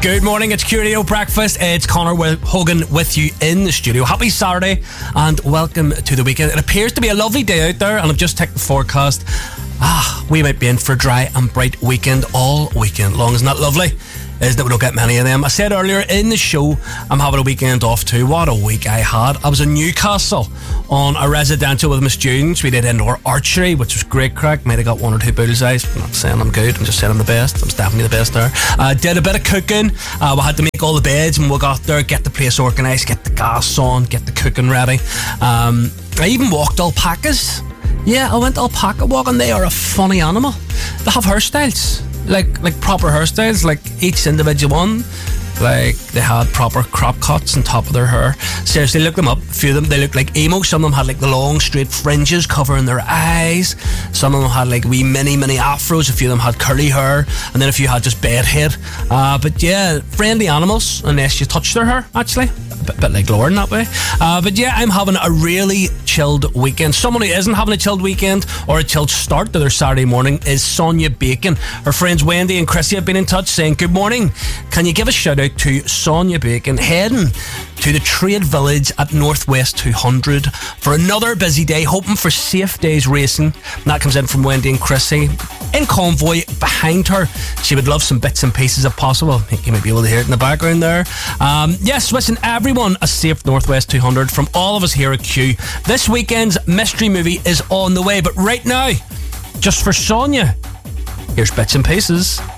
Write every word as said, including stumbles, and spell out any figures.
Good morning, it's Q Radio Breakfast. It's Connor Hogan with you in the studio. Happy Saturday and welcome to the weekend. It appears to be a lovely day out there, and I've just checked the forecast. Ah, we might be in for a dry and bright weekend all weekend long. Isn't that lovely? Isn't it? We don't get many of them. I said earlier in the show, I'm having a weekend off too. What a week I had. I was in Newcastle on a residential with my students. We did indoor archery, which was great crack. Might have got one or two bullseyes. I'm not saying I'm good, I'm just saying I'm the best. I'm definitely the best there. Uh, did a bit of cooking. Uh, we had to make all the beds when we got there, get the place organised, get the gas on, get the cooking ready. Um, I even walked alpacas. Yeah, I went alpaca walking. They are a funny animal. They have hairstyles. Like like proper hairstyles, like each individual one. Like they had proper crop cuts on top of their hair. Seriously, look them up. A few of them, they looked like emo. Some of them had like the long straight fringes covering their eyes. Some of them had like wee mini mini afros. A few of them had curly hair, and then a few had just bed head. Uh, but yeah, friendly animals unless you touch their hair. Actually, a bit, bit like Lauren that way. Uh, but yeah, I'm having a really chilled weekend. Someone who isn't having a chilled weekend or a chilled start to their Saturday morning is Sonia Bacon. Her friends Wendy and Chrissy have been in touch saying, good morning, can you give a shout out to Sonia Bacon heading to the Trade Village at Northwest two hundred for another busy day, hoping for safe days racing. And that comes in from Wendy and Chrissy in convoy behind her. She would love some bits and pieces if possible. I think you might be able to hear it in the background there. Um, yes, wishing everyone a safe Northwest two hundred from all of us here at Q. This weekend's mystery movie is on the way, but right now, just for Sonia, here's bits and pieces.